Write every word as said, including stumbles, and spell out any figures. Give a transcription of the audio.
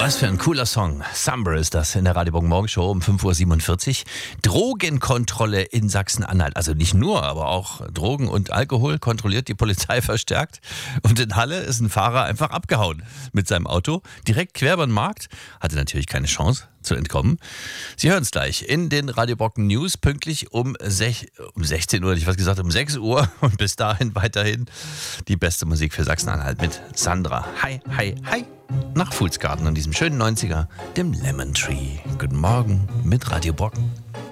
Was für ein cooler Song. Summer ist das in der Radio Brocken Morgenshow um fünf Uhr siebenundvierzig. Drogenkontrolle in Sachsen-Anhalt. Also nicht nur, aber auch Drogen und Alkohol kontrolliert die Polizei verstärkt. Und in Halle ist ein Fahrer einfach abgehauen mit seinem Auto. Direkt quer über den Markt. Hatte natürlich keine Chance zu entkommen. Sie hören es gleich in den Radio Brocken News pünktlich um, sech, um sechzehn Uhr, hätte ich was gesagt, um sechs Uhr. Und bis dahin weiterhin die beste Musik für Sachsen-Anhalt mit Sandra. Hi, hi, hi. Nach Fuhlsgarten und diesem schönen neunziger, dem Lemon Tree. Guten Morgen mit Radio Brocken.